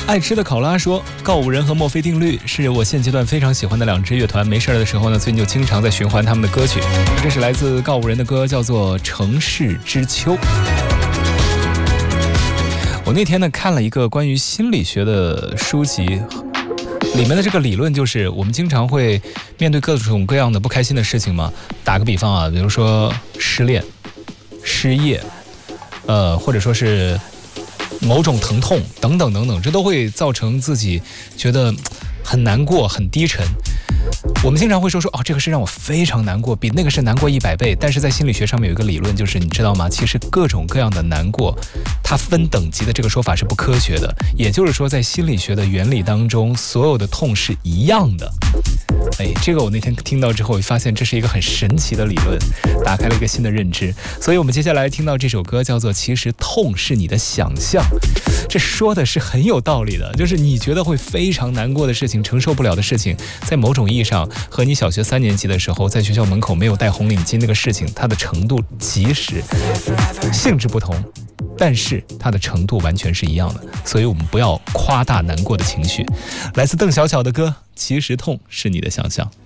爱吃的考拉说，告五人和墨菲定律是我现阶段非常喜欢的2支乐团，没事的时候呢，最近就经常在循环他们的歌曲。这是来自告五人的歌，叫做《城市之秋》。我那天呢看了一个关于心理学的书籍，里面的这个理论就是我们经常会面对各种各样的不开心的事情嘛。打个比方啊，比如说失恋、失业，或者说是某种疼痛等等等等，这都会造成自己觉得很难过、很低沉。我们经常会说这个是让我非常难过，比那个是难过100倍。但是在心理学上面有一个理论，就是你知道吗？其实各种各样的难过，它分等级的这个说法是不科学的。也就是说，在心理学的原理当中，所有的痛是一样的。这个我那天听到之后，发现这是一个很神奇的理论，打开了一个新的认知。所以我们接下来听到这首歌叫做《其实痛是你的想象》，这说的是很有道理的，就是你觉得会非常难过的事情、承受不了的事情，在某种意义上和你小学3年级的时候在学校门口没有戴红领巾那个事情，它的程度即使性质不同，但是它的程度完全是一样的。所以我们不要夸大难过的情绪。来自邓小巧的歌，其实痛是你的想象。